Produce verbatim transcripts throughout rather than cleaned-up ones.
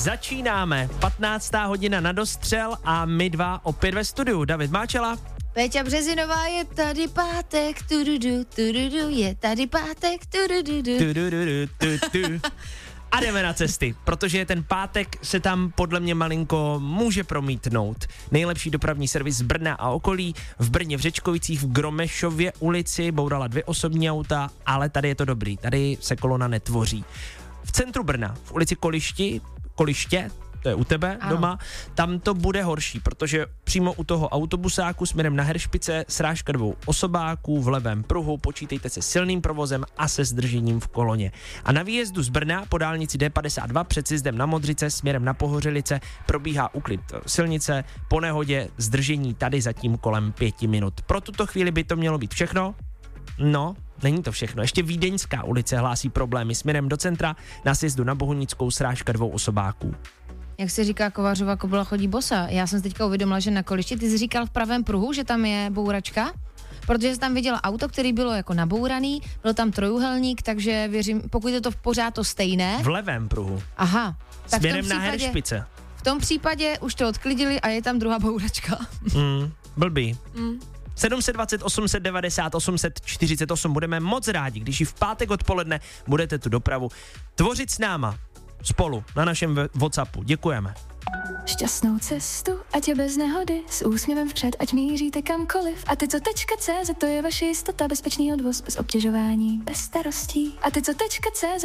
Začínáme, patnáctá hodina na dostřel a my dva opět ve studiu. David Máčela. Péťa Březinová, je tady pátek, tududu, tududu, je tady pátek, tududu. Tududu, tudu. A jdeme na cesty, protože ten pátek se tam podle mě malinko může promítnout. Nejlepší dopravní servis z Brna a okolí, v Brně v Řečkovicích, v Gromešově ulici bourala dvě osobní auta, ale tady je to dobrý, tady se kolona netvoří. V centru Brna, v ulici Kolišti, Koliště, to je u tebe ano. doma, tam to bude horší, protože přímo u toho autobusáku směrem na Heršpice srážka dvou osobáků v levém pruhu, počítejte se silným provozem a se zdržením v koloně. A na výjezdu z Brna po dálnici D padesát dva před sjezdem na Modřice směrem na Pohořelice probíhá úklid silnice, po nehodě zdržení tady zatím kolem pěti minut. Pro tuto chvíli by to mělo být všechno. No, není to všechno. Ještě Vídeňská ulice hlásí problémy směrem do centra, na sjezdu na Bohunickou srážka dvou osobáků. Jak se říká, Kovářova kobyla chodí bosa. Já jsem si teďka uvědomila, že na Kolišti, ty jsi říkal v pravém pruhu, že tam je bouračka, protože jsi tam viděla auto, který bylo jako nabouraný, byl tam trojuhelník, takže věřím, pokud je to v pořád to stejné. V levém pruhu. Aha. Tak směrem případě, na Heršpice. V tom případě už to odklidili a je tam druhá bouračka. Mm, blbý. Mm. sedm set dvacet, osm set devadesát, osm set čtyřicet osm. Budeme moc rádi, když i v pátek odpoledne budete tu dopravu tvořit s náma. Spolu na našem WhatsAppu. Děkujeme. Šťastnou cestu, ať je bez nehody, s úsměvem vpřed, ať míříte kamkoliv. A ty co .cz, to je vaše jistota, bezpečný odvoz, bez obtěžování, bez starostí. A ty co .cz.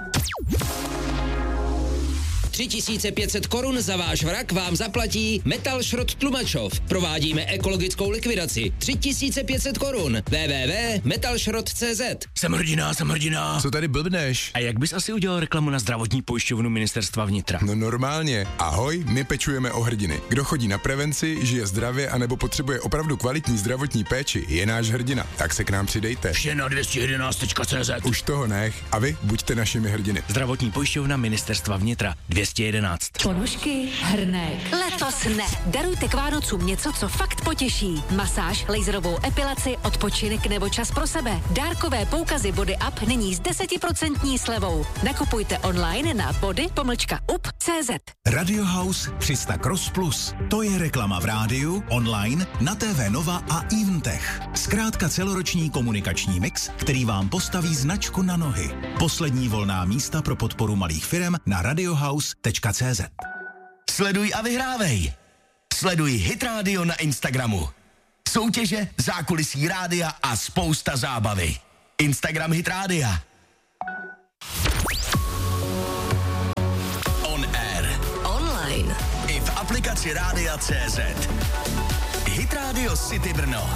tři tisíce pět set korun za váš vrak vám zaplatí Metal Šrot Tlumačov. Provádíme ekologickou likvidaci. tři tisíce pět set korun. w w w tečka metal šrot tečka c z. Jsem hrdina, jsem hrdina. Co tady blbneš? A jak bys asi udělal reklamu na zdravotní pojišťovnu Ministerstva vnitra? No normálně. Ahoj, my pečujeme o hrdiny. Kdo chodí na prevenci, žije zdravě anebo potřebuje opravdu kvalitní zdravotní péči, je náš hrdina. Tak se k nám přidejte. Vše na dvě stě jedenáct tečka c z. Už toho nech. A vy buďte našimi hrdiny. Zdravotní pojišťovna Ministerstva vnitra dvě stě jedenáct. Ponožky, hrnek. Letos ne. Darujte k Vánocům něco, co fakt potěší. Masáž, laserovou epilaci, odpočinek nebo čas pro sebe. Dárkové poukazy Body Up nyní s desetiprocentní slevou. Nakupujte online na body pomlčka up tečka c z. Radio House tři sta Cross Plus. To je reklama v rádiu, online, na T V Nova a Eventech. Zkrátka celoroční komunikační mix, který vám postaví značku na nohy. Poslední volná místa pro podporu malých firem na radiohouse tečka c z. Sleduj a vyhrávej. Sleduj Hit Radio na Instagramu. Soutěže, zákulisí rádia a spousta zábavy. Instagram Hit Rádia. On air. Online. I v aplikaci Rádia tečka cé zet. Hit Radio City Brno.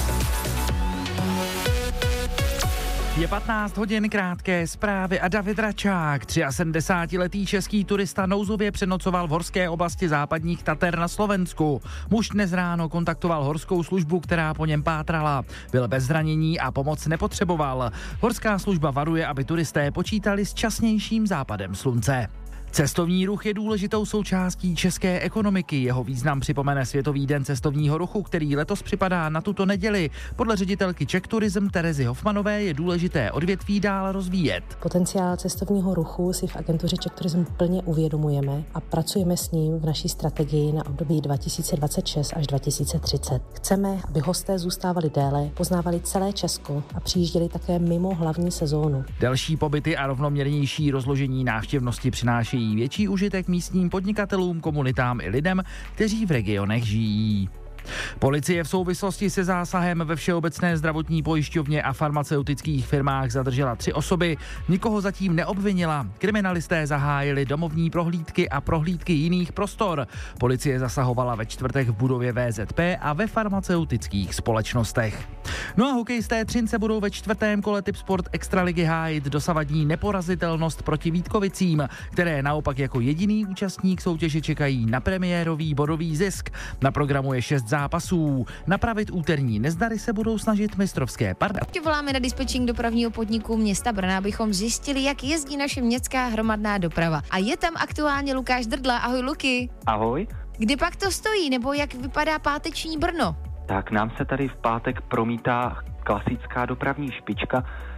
Je patnáct hodin, krátké zprávy a David Račák, sedmdesátletý český turista nouzově přenocoval v horské oblasti západních Tater na Slovensku. Muž dnes ráno kontaktoval horskou službu, která po něm pátrala. Byl bez zranění a pomoc nepotřeboval. Horská služba varuje, aby turisté počítali s časnějším západem slunce. Cestovní ruch je důležitou součástí české ekonomiky. Jeho význam připomene Světový den cestovního ruchu, který letos připadá na tuto neděli. Podle ředitelky Czech Tourism Terezy Hofmanové je důležité odvětví dál rozvíjet. Potenciál cestovního ruchu si v agentuře Czech Tourism plně uvědomujeme a pracujeme s ním v naší strategii na období dva tisíce dvacet šest až dva tisíce třicet. Chceme, aby hosté zůstávali déle, poznávali celé Česko a přijížděli také mimo hlavní sezónu. Další pobyty a rovnoměrnější rozložení návštěvnosti přinášejí větší užitek místním podnikatelům, komunitám i lidem, kteří v regionech žijí. Policie v souvislosti se zásahem ve Všeobecné zdravotní pojišťovně a farmaceutických firmách zadržela tři osoby, nikoho zatím neobvinila. Kriminalisté zahájili domovní prohlídky a prohlídky jiných prostor. Policie zasahovala ve čtvrtek v budově V Z P a ve farmaceutických společnostech. No a hokejisté Třince budou ve čtvrtém kole Tipsport Extraligy hájit dosavadní neporazitelnost proti Vítkovicím, které naopak jako jediný účastník soutěže čekají na premiérový bodový zisk. Na programu je šest zápasů. Napravit úterní nezdary se budou snažit mistrovské pardy. Voláme na dispečink dopravního podniku města Brna, abychom zjistili, jak jezdí naše městská hromadná doprava. A je tam aktuálně Lukáš Drdla. Ahoj, Luky. Ahoj. Kdy pak to stojí, nebo jak vypadá páteční Brno? Tak nám se tady v pátek promítá klasická dopravní špička.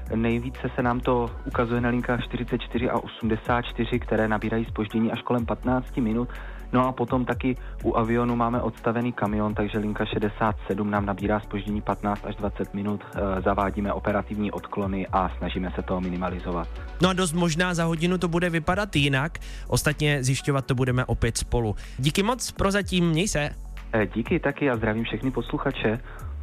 Nejvíce se nám to ukazuje na linkách čtyřicet čtyři a osmdesát čtyři, které nabírají zpoždění až kolem patnáct minut. No a potom taky u Avionu máme odstavený kamion, takže linka šedesát sedm nám nabírá zpoždění patnáct až dvacet minut, e, zavádíme operativní odklony a snažíme se to minimalizovat. No a dost možná za hodinu to bude vypadat jinak, ostatně zjišťovat to budeme opět spolu. Díky moc, prozatím, měj se. E, díky taky a zdravím všechny posluchače.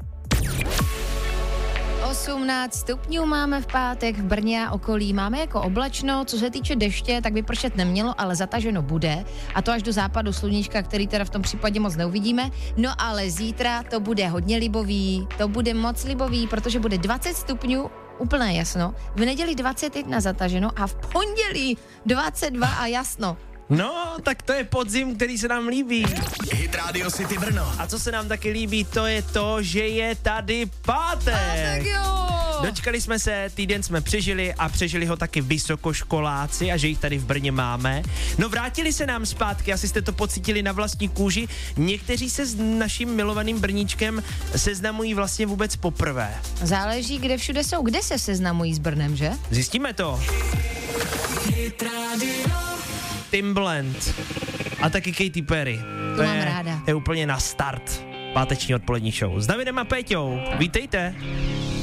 osmnáct stupňů máme v pátek v Brně a okolí. Máme jako oblačno, co se týče deště, tak vypršet nemělo, ale zataženo bude. A to až do západu sluníčka, který teda v tom případě moc neuvidíme. No ale zítra to bude hodně libový, to bude moc libový, protože bude dvacet stupňů, úplné jasno. V neděli dvacet jedna zataženo a v pondělí dvacet dva a jasno. No, tak to je podzim, který se nám líbí. Hit Radio City Brno. A co se nám taky líbí, to je to, že je tady pátek. Pátek, jo. Dočkali jsme se, týden jsme přežili a přežili ho taky vysokoškoláci a že jich tady v Brně máme. No vrátili se nám zpátky, asi jste to pocítili na vlastní kůži. Někteří se s naším milovaným Brníčkem seznamují vlastně vůbec poprvé. Záleží, kde všude jsou, kde se seznamují s Brnem, že? Zjistíme to. Hit Radio. Timbaland a taky Katy Perry. To mám ráda. Je úplně na start páteční odpolední show s Davidem a Péťou. Vítejte.